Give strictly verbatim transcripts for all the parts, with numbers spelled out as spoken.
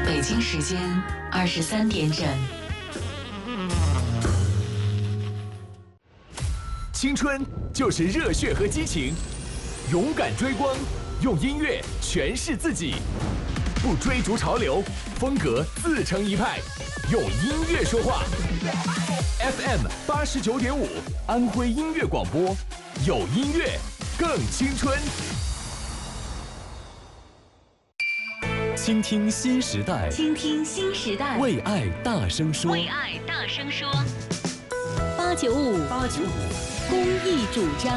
北京时间二十三点整。 青春就是热血和激情，勇敢追光，用音乐诠释自己，不追逐潮流，风格自成一派，用音乐说话。F M 八十九点五，安徽音乐广播，有音乐更青春。 倾听新时代， 倾听新时代， 为爱大声说， 为爱大声说。 八九五， 八九五， 公益主张。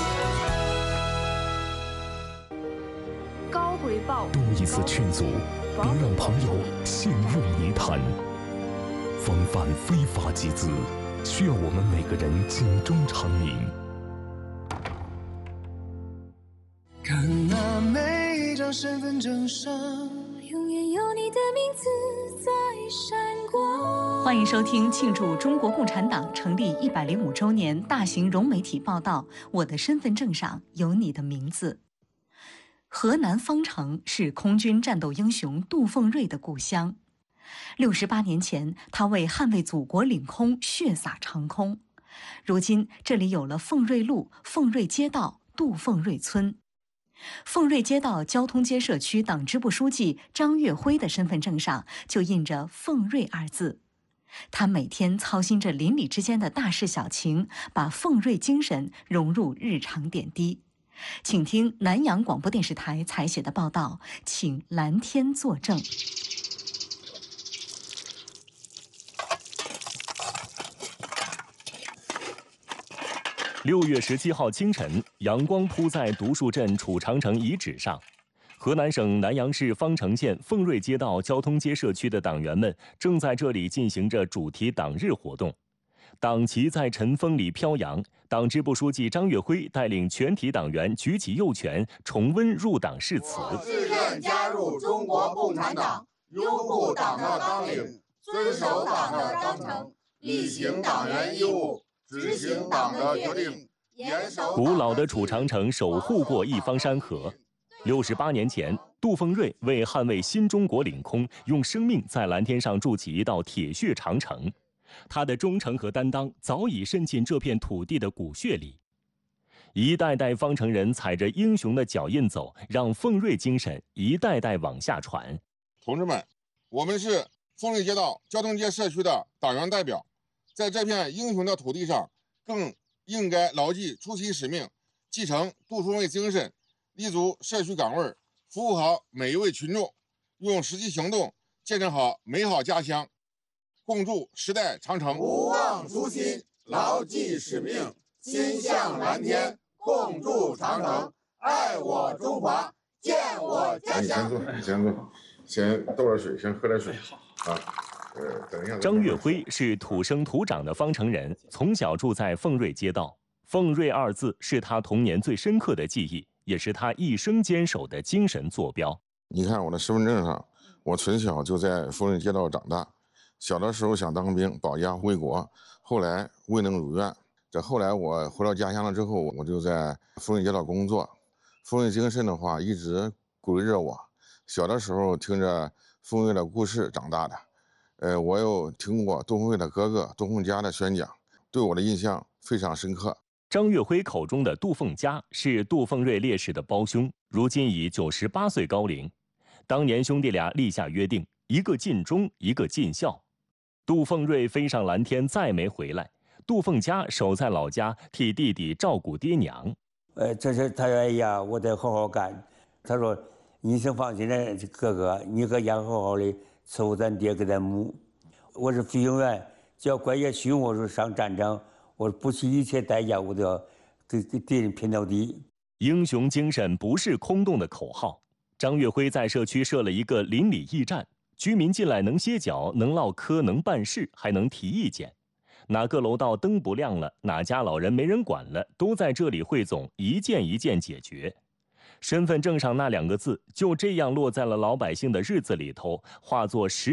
高回报， 多一次劝阻，别让朋友陷入泥潭。防范非法集资，需要我们每个人警钟长鸣。 看那每一张身份证上， 永远有你的名字在闪光。 欢迎收听庆祝中国共产党成立一百零五周年大型融媒体报道《我的身份证上有你的名字》。河南方城是空军战斗英雄杜凤瑞的故乡。六十八年前，他为捍卫祖国领空血洒长空。如今，这里有了凤瑞路、凤瑞街道、杜凤瑞村。凤瑞街道交通街社区党支部书记张月辉的身份证上就印着“凤瑞”二字。他每天操心着邻里之间的大事小情，把凤瑞精神融入日常点滴。请听南阳广播电视台采写的报道，请蓝天作证。 六月十七号清晨，阳光铺在独树镇楚长城遗址上。河南省南阳市方城县凤瑞街道交通街社区的党员们正在这里进行着主题党日活动。党旗在晨风里飘扬，党支部书记张月辉带领全体党员举起右拳，重温入党誓词。 我自愿加入中国共产党，拥护党的纲领，遵守党的章程，履行党员义务，执行党的决定，严守。 古老的楚长城守护过一方山河。六十八年前，杜凤瑞为捍卫新中国领空，用生命在蓝天上筑起一道铁血长城。他的忠诚和担当早已渗进这片土地的骨血里。一代代方城人踩着英雄的脚印走，让凤瑞精神一代代往下传。 同志们，我们是凤瑞街道交通街社区的党员代表，在这片英雄的土地上，更应该牢记出其使命，继承杜凤瑞精神，立足社区岗位，服务好每一位群众，用实际行动建设好美好家乡，共筑时代长城。不忘初心，牢记使命，心向蓝天，共筑长城，爱我中华，建我家乡。你先坐，你先坐，先倒点水，先喝点水。啊，呃，等一下。 张月辉是土生土长的方城人，从小住在凤瑞街道。凤瑞二字是他童年最深刻的记忆，也是他一生坚守的精神坐标。 你看我的身份证上，我从小就在凤瑞街道长大。小的时候想当兵，保家卫国，后来未能如愿。这后来我回到家乡了之后，我就在凤瑞街道工作。凤瑞精神的话，一直鼓励着我。小的时候听着凤瑞的故事长大的，呃，我又听过杜凤瑞的哥哥杜凤家的宣讲，对我的印象非常深刻。 张月辉口中的杜凤家是杜凤瑞烈士的胞兄，如今已九十八岁高龄。当年兄弟俩立下约定，一个尽忠，一个尽孝。杜凤瑞飞上蓝天，再没回来。杜凤家守在老家，替弟弟照顾爹娘。 呃，这是他说：“哎呀，我得好好干。”他说：“你先放心的，哥哥，你搁家好好的伺候咱爹跟咱母。我是飞行员，只要官爷许我说上战场，我不惜一切代价，我都要给给敌人拼到底。” 英雄精神不是空洞的口号。张月辉在社区设了一个邻里驿站。居民进来能歇脚，能唠嗑，能办事，还能提意见。哪个楼道灯不亮了，哪家老人没人管了，都在这里汇总，一件一件解决。身份证上那两个字就这样落在了老百姓的日子里头，化作实